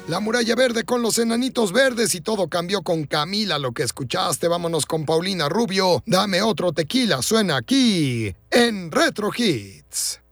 La Muralla Verde con los Enanitos Verdes y todo cambió con Camila, lo que escuchaste. Vámonos con Paulina Rubio. Dame otro tequila, suena aquí en Retro Hits.